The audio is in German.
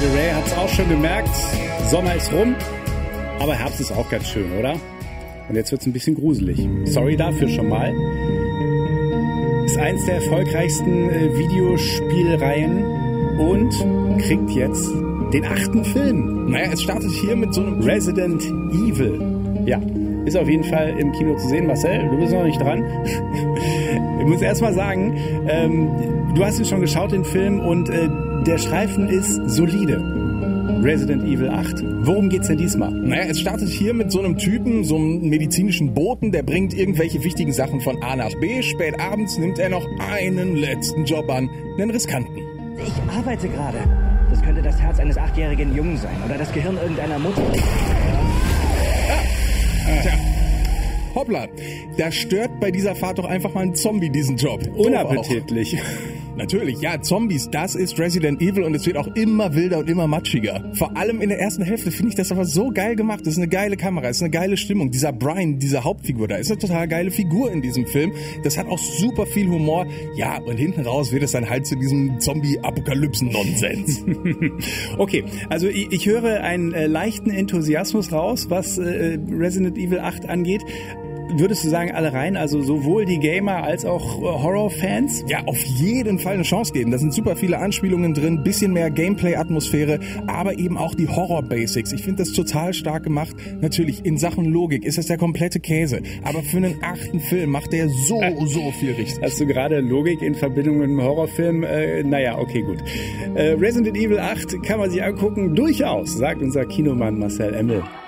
Ray hat es auch schon gemerkt, Sommer ist rum, aber Herbst ist auch ganz schön, oder? Und jetzt wird es ein bisschen gruselig. Sorry dafür schon mal. Ist eins der erfolgreichsten Videospielreihen und kriegt jetzt den 8. Film. Naja, es startet hier mit so einem Resident Evil. Ja, ist auf jeden Fall im Kino zu sehen. Marcel, du bist noch nicht dran. Ich muss erst mal sagen, du hast ihn schon geschaut, den Film, und der Streifen ist solide. Resident Evil 8. Worum geht's denn diesmal? Naja, es startet hier mit so einem Typen, so einem medizinischen Boten, der bringt irgendwelche wichtigen Sachen von A nach B. Spät abends nimmt er noch einen letzten Job an, einen riskanten. Ich arbeite gerade. Das könnte das Herz eines 8-jährigen Jungen sein oder das Gehirn irgendeiner Mutter. Tja. Hoppla, da stört bei dieser Fahrt doch einfach mal ein Zombie diesen Job. Unappetitlich. Natürlich, ja, Zombies, das ist Resident Evil und es wird auch immer wilder und immer matschiger. Vor allem in der ersten Hälfte finde ich das aber so geil gemacht. Das ist eine geile Kamera, das ist eine geile Stimmung. Dieser Brian, diese Hauptfigur, da ist eine total geile Figur in diesem Film. Das hat auch super viel Humor. Ja, und hinten raus wird es dann halt zu diesem Zombie-Apokalypsen-Nonsens. Okay, also ich höre einen leichten Enthusiasmus raus, was Resident Evil 8 angeht. Würdest du sagen, alle rein, also sowohl die Gamer als auch Horror-Fans? Ja, auf jeden Fall eine Chance geben. Da sind super viele Anspielungen drin, bisschen mehr Gameplay-Atmosphäre, aber eben auch die Horror-Basics. Ich finde das total stark gemacht. Natürlich, in Sachen Logik ist das der komplette Käse, aber für einen 8. Film macht der so viel richtig. Hast du gerade Logik in Verbindung mit einem Horrorfilm? Naja, okay, gut. Resident Evil 8 kann man sich angucken, durchaus, sagt unser Kinomann Marcel Emmel.